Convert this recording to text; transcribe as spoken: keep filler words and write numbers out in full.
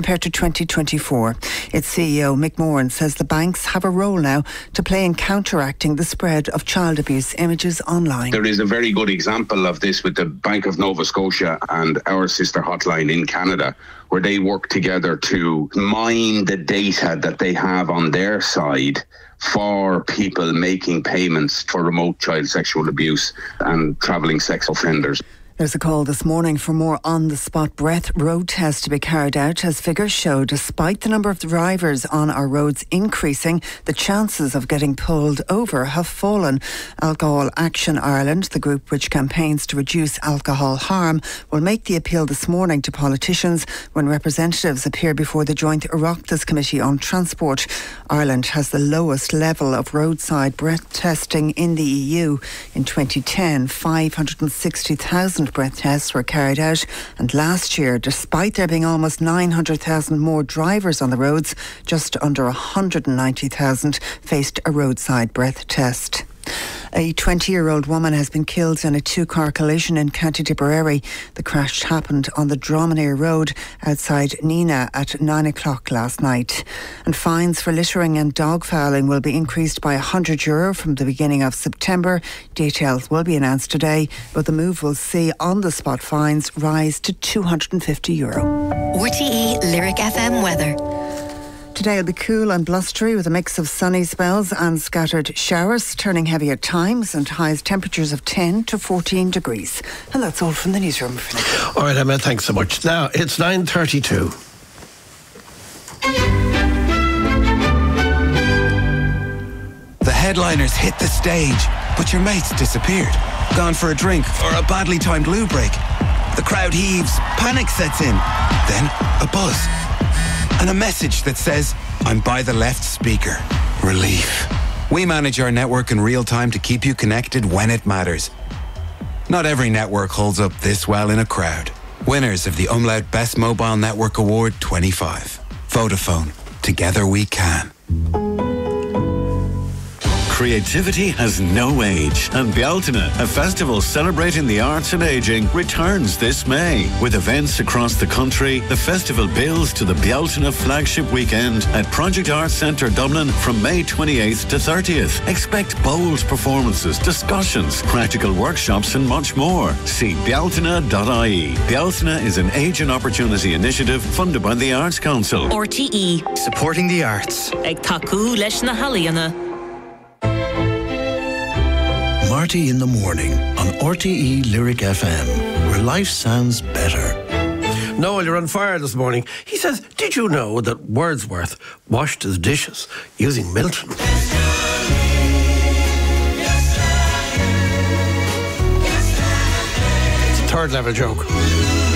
compared to twenty twenty-four. Its C E O Mick Moran says the banks have a role now to play in counteracting the spread of child abuse images online. There is a very good example of this with the Bank of Nova Scotia and our sister hotline in Canada, where they work together to mine the data that they have on their side for people making payments for remote child sexual abuse and travelling sex offenders. There's a call this morning for more on-the-spot breath road tests to be carried out, as figures show despite the number of drivers on our roads increasing, the chances of getting pulled over have fallen. Alcohol Action Ireland, the group which campaigns to reduce alcohol harm, will make the appeal this morning to politicians when representatives appear before the joint Oireachtas Committee on Transport. Ireland has the lowest level of roadside breath testing in the E U. In twenty ten, five hundred sixty thousand breath tests were carried out, and last year, despite there being almost nine hundred thousand more drivers on the roads, just under one hundred ninety thousand faced a roadside breath test. A twenty-year-old woman has been killed in a two-car collision in County Tipperary. The crash happened on the Dromineer Road outside Nina at nine o'clock last night. And fines for littering and dog fouling will be increased by one hundred euro from the beginning of September. Details will be announced today, but the move will see on-the-spot fines rise to two hundred fifty euro. R T E Lyric F M weather. Today will be cool and blustery with a mix of sunny spells and scattered showers, turning heavy at times, and highest temperatures of ten to fourteen degrees. And that's all from the newsroom for now. All right, Emma, thanks so much. Now, it's nine thirty-two. The headliners hit the stage, but your mate's disappeared. Gone for a drink or a badly timed loo break. The crowd heaves, panic sets in. Then a buzz. And a message that says, I'm by the left speaker. Relief. We manage our network in real time to keep you connected when it matters. Not every network holds up this well in a crowd. Winners of the Umlaut Best Mobile Network Award twenty-five. Vodafone. Together we can. Creativity has no age, and Bealtaine, a festival celebrating the arts and ageing, returns this May. With events across the country, the festival builds to the Bealtaine flagship weekend at Project Arts Centre Dublin from May twenty-eighth to thirtieth. Expect bold performances, discussions, practical workshops and much more. See bealtaine dot I E. Bealtaine is an age and opportunity initiative funded by the Arts Council. R T E. Supporting the arts. Ag taku leis na haliana. Marty in the Morning on R T E Lyric F M, where life sounds better. Noel, you're on fire this morning. He says, did you know that Wordsworth washed his dishes using Milton? It's a third level joke.